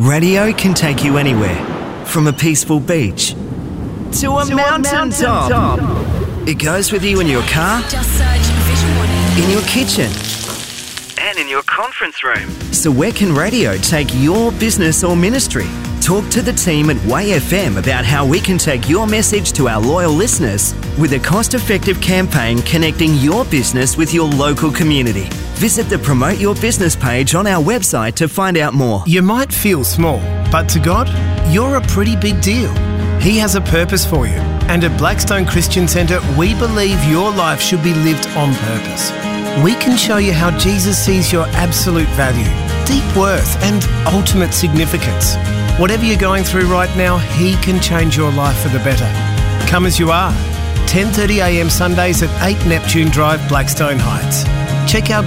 Radio can take you anywhere, from a peaceful beach to a mountain top. It goes with you in your car, Just search Vision One. in your kitchen, and in your conference room. So where can radio take your business or ministry? Talk to the team at Way FM about how we can take your message to our loyal listeners with a cost-effective campaign connecting your business with your local community. Visit the Promote Your Business page on our website to find out more. You might feel small, but to God, you're a pretty big deal. He has a purpose for you. And at Blackstone Christian Centre, we believe your life should be lived on purpose. We can show you how Jesus sees your absolute value, deep worth and ultimate significance. Whatever you're going through right now, He can change your life for the better. Come as you are. 10:30am Sundays at 8 Neptune Drive, Blackstone Heights. Check out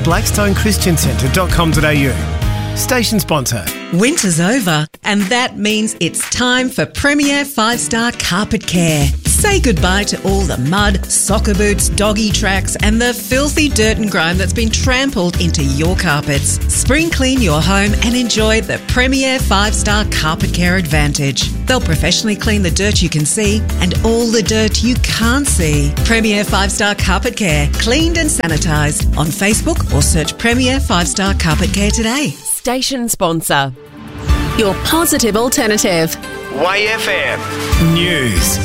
blackstonechristiancentre.com.au. Station sponsor. Winter's over, and that means it's time for Premier 5-Star Carpet Care. Say goodbye to all the mud, soccer boots, doggy tracks, and the filthy dirt and grime that's been trampled into your carpets. Spring clean your home and enjoy the Premier 5-Star Carpet Care Advantage. They'll professionally clean the dirt you can see and all the dirt you can't see. Premier 5-Star Carpet Care, cleaned and sanitised. On Facebook or search Premier 5-Star Carpet Care today. Station sponsor. Your positive alternative. Way FM News.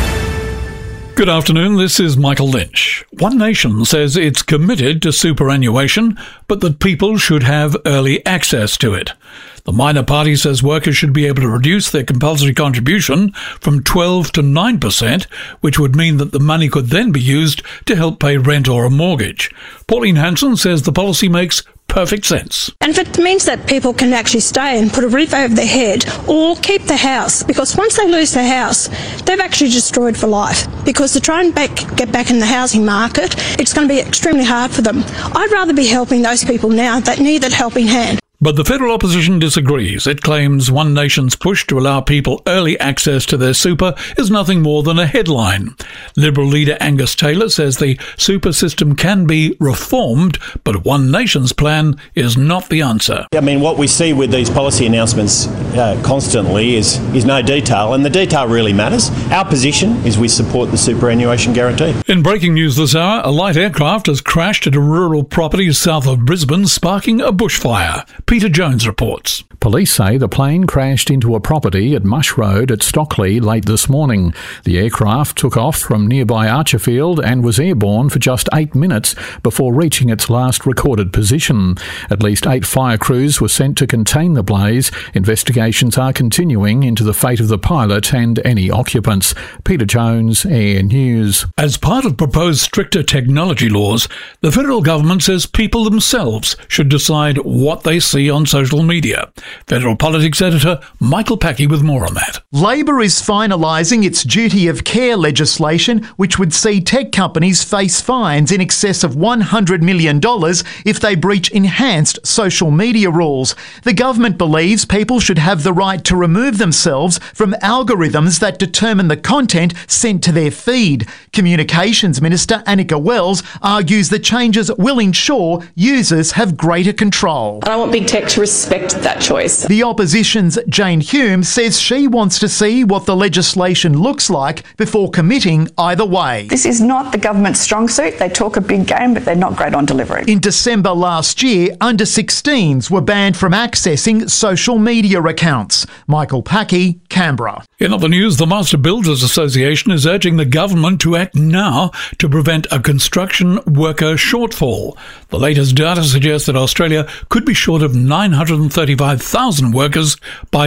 Good afternoon, this is Michael Lynch. One Nation says it's committed to superannuation, but that people should have early access to it. The minor party says workers should be able to reduce their compulsory contribution from 12 to 9%, which would mean that the money could then be used to help pay rent or a mortgage. Pauline Hanson says the policy makes perfect sense. And if it means that people can actually stay and put a roof over their head or keep the house, because once they lose their house, they've actually destroyed for life. Because to try and get back in the housing market, it's going to be extremely hard for them. I'd rather be helping those people now that need that helping hand. But the federal opposition disagrees. It claims One Nation's push to allow people early access to their super is nothing more than a headline. Liberal leader Angus Taylor says the super system can be reformed, but One Nation's plan is not the answer. I mean, what we see with these policy announcements constantly is no detail, and the detail really matters. Our position is we support the superannuation guarantee. In breaking news this hour, a light aircraft has crashed at a rural property south of Brisbane, sparking a bushfire. Peter Jones reports. Police say the plane crashed into a property at Mush Road at Stockley late this morning. The aircraft took off from nearby Archerfield and was airborne for just 8 minutes before reaching its last recorded position. At least 8 fire crews were sent to contain the blaze. Investigations are continuing into the fate of the pilot and any occupants. Peter Jones, Air News. As part of proposed stricter technology laws, the federal government says people themselves should decide what they see on social media. Federal Politics Editor Michael Packey with more on that. Labor is finalising its duty of care legislation, which would see tech companies face fines in excess of $100 million if they breach enhanced social media rules. The government believes people should have the right to remove themselves from algorithms that determine the content sent to their feed. Communications Minister Annika Wells argues the changes will ensure users have greater control. I want big tech to respect that choice. The opposition's Jane Hume says she wants to see what the legislation looks like before committing either way. This is not the government's strong suit. They talk a big game, but they're not great on delivering. In December last year, under 16s were banned from accessing social media accounts. Michael Packey, Canberra. In other news, the Master Builders Association is urging the government to act now to prevent a construction worker shortfall. The latest data suggests that Australia could be short of 935,000 workers by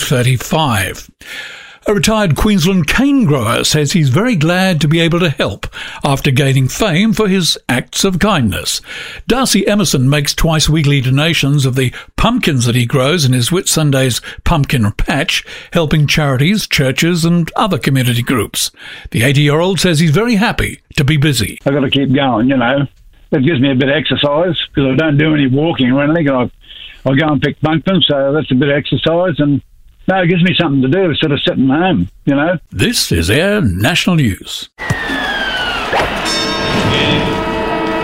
2035. A retired Queensland cane grower says he's very glad to be able to help after gaining fame for his acts of kindness. Darcy Emerson makes twice-weekly donations of the pumpkins that he grows in his Whitsundays pumpkin patch, helping charities, churches and other community groups. The 80-year-old says he's very happy to be busy. I've got to keep going, you know. It gives me a bit of exercise because I don't do any walking or anything. I go and pick pumpkins, so that's a bit of exercise, and no, it gives me something to do instead of sitting home, you know. This is Air National News.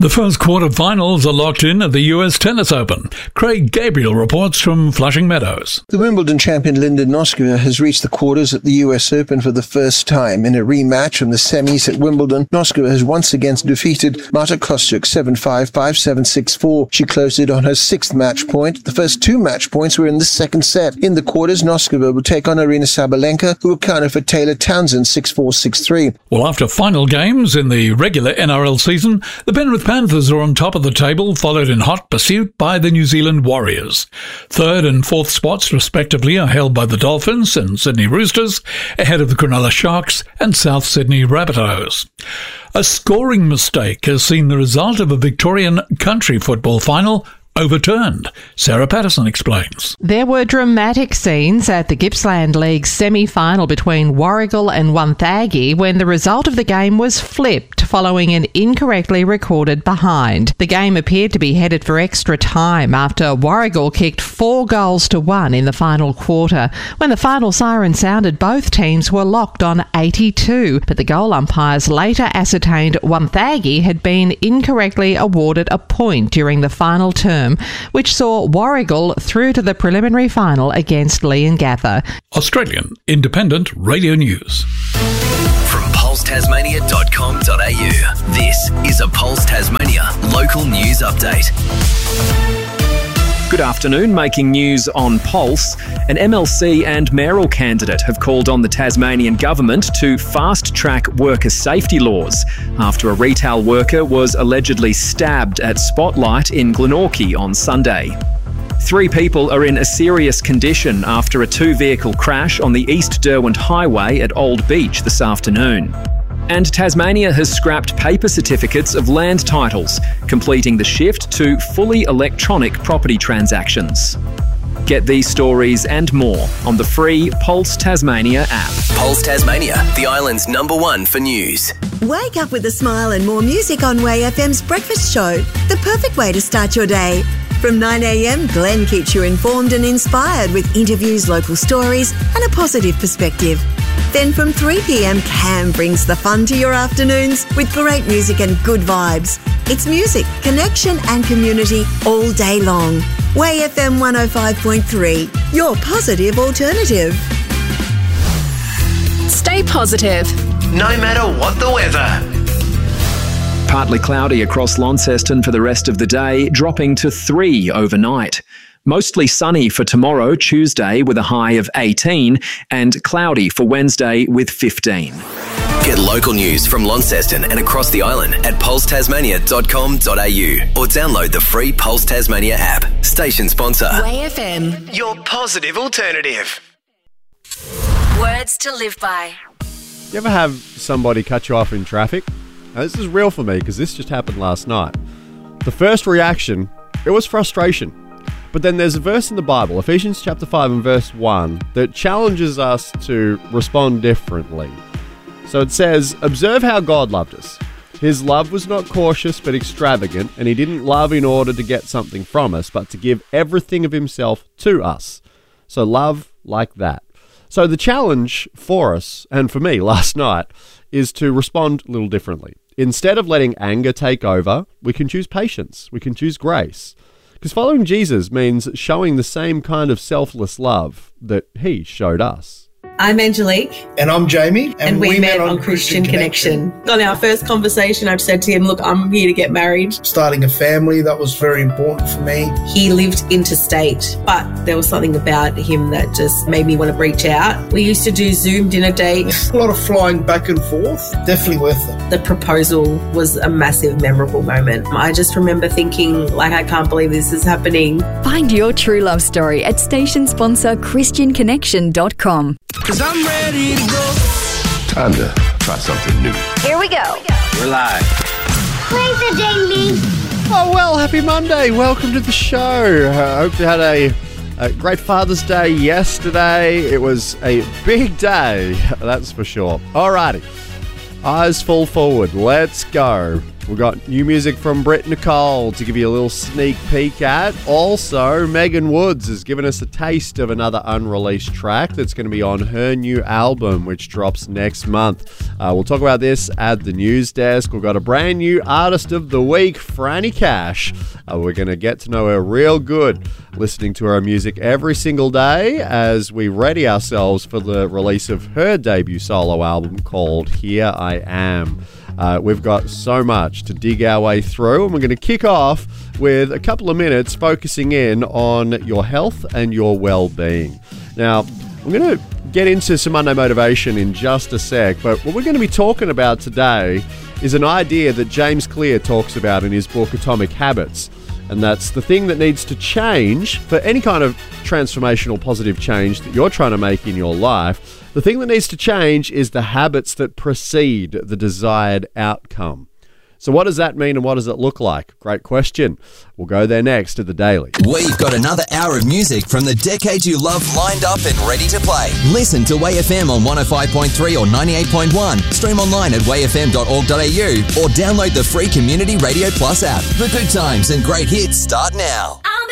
The first quarter-finals are locked in at the US Tennis Open. Craig Gabriel reports from Flushing Meadows. The Wimbledon champion Linda Noskova has reached the quarters at the US Open for the first time. In a rematch from the semis at Wimbledon, Noskova has once again defeated Marta Kostyuk 7-5, 5-7, 6-4. She closed it on her sixth match point. The first two match points were in the second set. In the quarters, Noskova will take on Aryna Sabalenka, who accounted for Taylor Townsend 6-4, 6-3. Well, after final games in the regular NRL season, the Penrith Panthers are on top of the table, followed in hot pursuit by the New Zealand Warriors. Third and fourth spots, respectively, are held by the Dolphins and Sydney Roosters, ahead of the Cronulla Sharks and South Sydney Rabbitohs. A scoring mistake has seen the result of a Victorian country football final overturned. Sarah Patterson explains. There were dramatic scenes at the Gippsland League semi-final between Warragul and Wonthaggi when the result of the game was flipped following an incorrectly recorded behind. The game appeared to be headed for extra time after Warragul kicked 4-1 in the final quarter. When the final siren sounded, both teams were locked on 82, but the goal umpires later ascertained Wonthaggi had been incorrectly awarded a point during the final term, which saw Warragul through to the preliminary final against Leongatha. Australian Independent Radio News. From PulseTasmania.com.au, this is a Pulse Tasmania local news update. Good afternoon. Making news on Pulse. An MLC and mayoral candidate have called on the Tasmanian government to fast-track worker safety laws after a retail worker was allegedly stabbed at Spotlight in Glenorchy on Sunday. 3 people are in a serious condition after a 2-vehicle crash on the East Derwent Highway at Old Beach this afternoon. And Tasmania has scrapped paper certificates of land titles, completing the shift to fully electronic property transactions. Get these stories and more on the free Pulse Tasmania app. Pulse Tasmania, the island's #1 for news. Wake up with a smile and more music on Way FM's breakfast show. The perfect way to start your day. From 9 a.m, Glenn keeps you informed and inspired with interviews, local stories and a positive perspective. Then from 3 p.m, Cam brings the fun to your afternoons with great music and good vibes. It's music, connection and community all day long. Way FM 105.3, your positive alternative. Stay positive, no matter what the weather. Partly cloudy across Launceston for the rest of the day, dropping to 3 overnight. Mostly sunny for tomorrow, Tuesday, with a high of 18, and cloudy for Wednesday with 15. Get local news from Launceston and across the island at pulsetasmania.com.au or download the free Pulse Tasmania app. Station sponsor. Way FM, your positive alternative. words to live by. You ever have somebody cut you off in traffic? Now, this is real for me because this just happened last night. The first reaction, it was frustration. But then there's a verse in the Bible, Ephesians chapter 5 and verse 1, that challenges us to respond differently. So it says, observe how God loved us. His love was not cautious but extravagant, and he didn't love in order to get something from us, but to give everything of himself to us. So love like that. So the challenge for us, and for me last night, is to respond a little differently. Instead of letting anger take over, we can choose patience. We can choose grace. Because following Jesus means showing the same kind of selfless love that he showed us. I'm Angelique. And I'm Jamie. And we met on Christian Connection. On our first conversation, I've said to him, look, I'm here to get married. Starting a family, that was very important for me. He lived interstate, but there was something about him that just made me want to reach out. We used to do Zoom dinner dates. A lot of flying back and forth. Definitely worth it. The proposal was a massive, memorable moment. I just remember thinking, like, I can't believe this is happening. Find your true love story at station sponsor ChristianConnection.com. 'Cause I'm ready to go. Time to try something new. Here we go. We're live. Play the ding-ding. Oh, well, happy Monday. Welcome to the show. I hope you had a great Father's Day yesterday. It was a big day, that's for sure. Alrighty. Eyes full forward. Let's go. We've got new music from Britt Nicole to give you a little sneak peek at. Also, Megan Woods has given us a taste of another unreleased track that's going to be on her new album, which drops next month. We'll talk about this at the news desk. We've got a brand new Artist of the Week, Franny Cash. We're going to get to know her real good, listening to her music every single day as we ready ourselves for the release of her debut solo album called Here I Am. We've got so much to dig our way through, and we're going to kick off with a couple of minutes focusing in on your health and your well-being. Now, I'm going to get into some Monday motivation in just a sec, but what we're going to be talking about today is an idea that James Clear talks about in his book Atomic Habits, and that's the thing that needs to change for any kind of transformational positive change that you're trying to make in your life. The thing that needs to change is the habits that precede the desired outcome. So what does that mean and what does it look like? Great question. We'll go there next at The Daily. We've got another hour of music from the decade you love lined up and ready to play. Listen to WayFM on 105.3 or 98.1. Stream online at wayfm.org.au or download the free Community Radio Plus app. The good times and great hits start now.